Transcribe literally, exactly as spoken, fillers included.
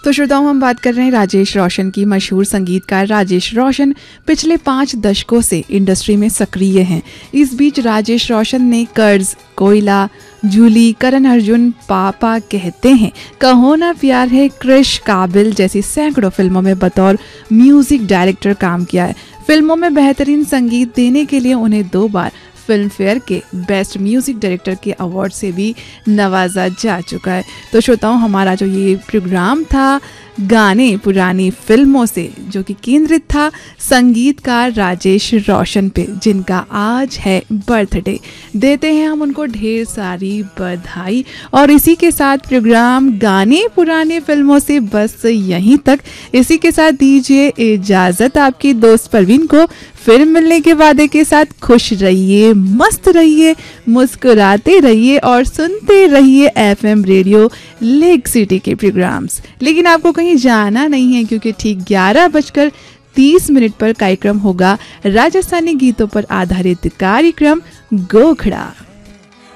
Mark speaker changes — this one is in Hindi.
Speaker 1: तो श्रोताओं, हम बात कर रहे हैं राजेश रोशन की। मशहूर संगीतकार राजेश रोशन पिछले पाँच दशकों से इंडस्ट्री में सक्रिय हैं। इस बीच राजेश रोशन ने कर्ज, कोयला, जूली, करण अर्जुन, पापा कहते हैं, कहो ना प्यार है, क्रिश, काबिल जैसी सैकड़ों फिल्मों में बतौर म्यूजिक डायरेक्टर काम किया है। फिल्मों में बेहतरीन संगीत देने के लिए उन्हें दो बार फिल्म फेयर के बेस्ट म्यूजिक डायरेक्टर के अवार्ड से भी नवाजा जा चुका है। तो श्रोताओं, हमारा जो ये प्रोग्राम था गाने पुरानी फिल्मों से, जो कि केंद्रित था संगीतकार राजेश रोशन पे, जिनका आज है बर्थडे, देते हैं हम उनको ढेर सारी बधाई। और इसी के साथ प्रोग्राम गाने पुराने फिल्मों से बस यहीं तक। इसी के साथ दीजिए इजाजत आपकी दोस्त परवीन को। फिर मिलने के वादे के साथ खुश रहिए, मस्त रहिए, मुस्कुराते रहिए और सुनते रहिए एफएम रेडियो लेक सिटी के प्रोग्राम्स। लेकिन आपको कहीं जाना नहीं है, क्योंकि ठीक ग्यारह बजकर तीस मिनट पर कार्यक्रम होगा राजस्थानी गीतों पर आधारित कार्यक्रम गोखड़ा।